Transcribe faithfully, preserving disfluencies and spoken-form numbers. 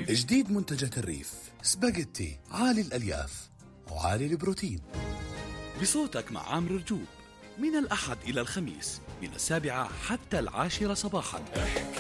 جديد منتجات الريف، سباجيتي عالي الألياف وعالي البروتين. بصوتك مع عامر رجوب من الأحد إلى الخميس من السابعة حتى العاشرة صباحا.